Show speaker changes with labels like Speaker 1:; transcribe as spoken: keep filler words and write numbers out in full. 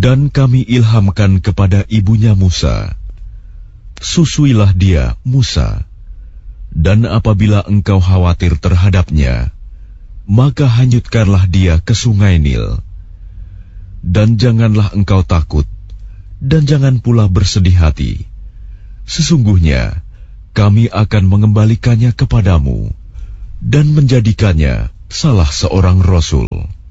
Speaker 1: Dan kami ilhamkan kepada ibunya Musa, susuilah dia, Musa, dan apabila engkau khawatir terhadapnya, maka hanyutkanlah dia ke sungai Nil. Dan janganlah engkau takut, dan jangan pula bersedih hati. Sesungguhnya kami akan mengembalikannya kepadamu dan menjadikannya salah seorang rasul.